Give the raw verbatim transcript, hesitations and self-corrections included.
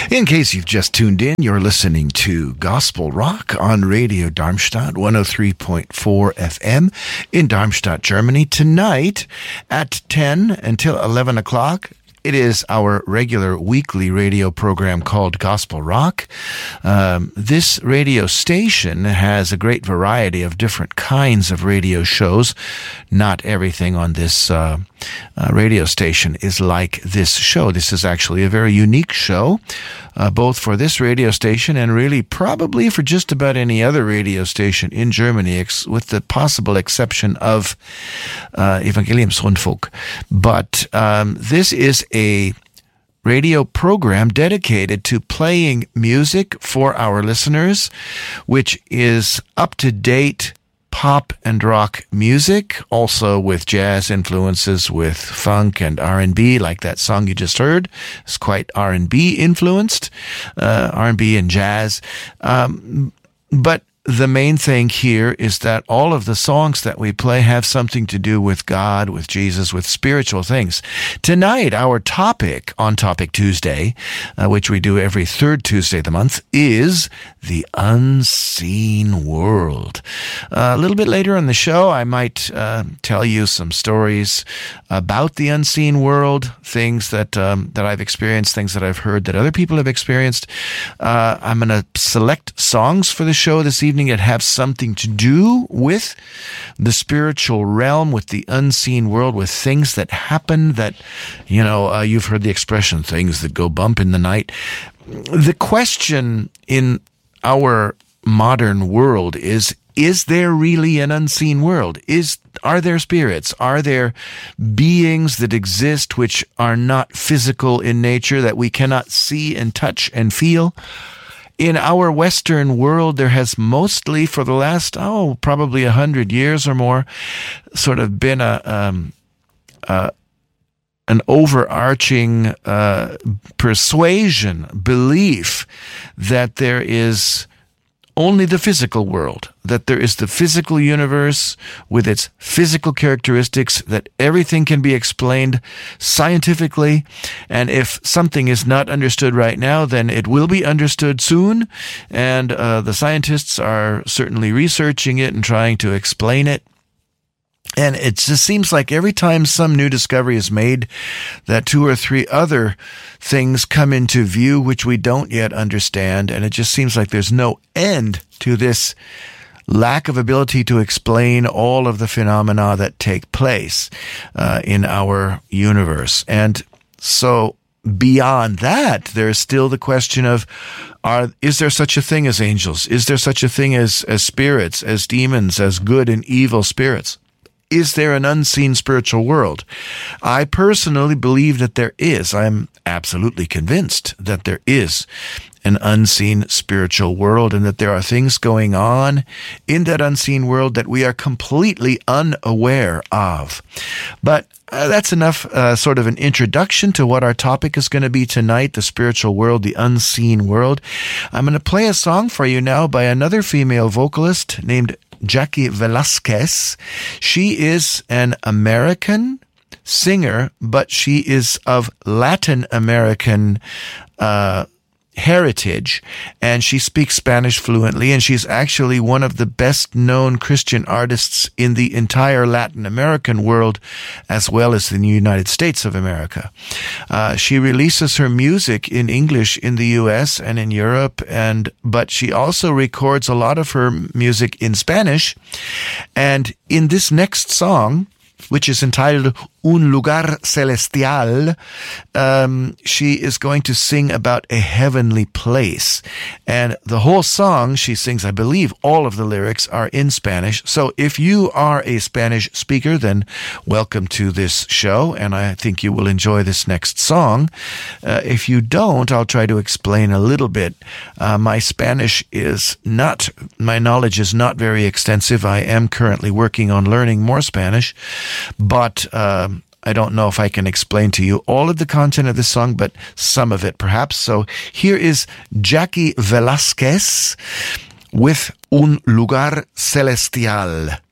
In case you've just tuned in, you're listening to Gospel Rock on Radio Darmstadt, one oh three point four F M in Darmstadt, Germany. Tonight at ten until eleven o'clock, it is our regular weekly radio program called Gospel Rock. Um, this radio station has a great variety of different kinds of radio shows. Not everything on this uh, uh, radio station is like this show. This is actually a very unique show, uh, both for this radio station and really probably for just about any other radio station in Germany, ex- with the possible exception of uh, Evangeliumsrundfunk. But um, this is a radio program dedicated to playing music for our listeners, which is up-to-date pop and rock music, also with jazz influences, with funk and R and B, like that song you just heard. It's quite R and B influenced, uh, R and B and jazz. Um, but the main thing here is that all of the songs that we play have something to do with God, with Jesus, with spiritual things. Tonight, our topic on Topic Tuesday, uh, which we do every third Tuesday of the month, is the unseen world. Uh, a little bit later in the show, I might uh, tell you some stories about the unseen world, things that um, that I've experienced, things that I've heard that other people have experienced. Uh, I'm going to select songs for the show this evening that have something to do with the spiritual realm, with the unseen world, with things that happen that, you know, uh, you've heard the expression, things that go bump in the night. The question in our modern world is, is there really an unseen world? Is Are there spirits? Are there beings that exist which are not physical in nature, that we cannot see and touch and feel? In our Western world, there has mostly, for the last, oh, probably a hundred years or more, sort of been a um, uh, an overarching uh, persuasion, belief that there is only the physical world, that there is the physical universe with its physical characteristics, that everything can be explained scientifically, and if something is not understood right now, then it will be understood soon, and uh, the scientists are certainly researching it and trying to explain it. And it just seems like every time some new discovery is made, that two or three other things come into view which we don't yet understand. And it just seems like there's no end to this lack of ability to explain all of the phenomena that take place uh, in our universe. And so beyond that, there's still the question of, are, is there such a thing as angels? Is there such a thing as, as spirits, as demons, as good and evil spirits? Is there an unseen spiritual world? I personally believe that there is. I'm absolutely convinced that there is an unseen spiritual world, and that there are things going on in that unseen world that we are completely unaware of. But uh, that's enough uh, sort of an introduction to what our topic is going to be tonight, the spiritual world, the unseen world. I'm going to play a song for you now by another female vocalist named Jackie Velasquez. She is an American singer, but she is of Latin American uh heritage, and she speaks Spanish fluently, and she's actually one of the best-known Christian artists in the entire Latin American world, as well as in the United States of America. Uh, she releases her music in English in the U S and in Europe, and but she also records a lot of her music in Spanish. And in this next song, which is entitled Un Lugar Celestial, um, she is going to sing about a heavenly place. And the whole song she sings, I believe all of the lyrics are in Spanish. So if you are a Spanish speaker, then welcome to this show, and I think you will enjoy this next song. Uh, if you don't, I'll try to explain a little bit. Uh, my Spanish is not, my knowledge is not very extensive. I am currently working on learning more Spanish, but um, I don't know if I can explain to you all of the content of this song, but some of it perhaps. So here is Jackie Velasquez with Un Lugar Celestial.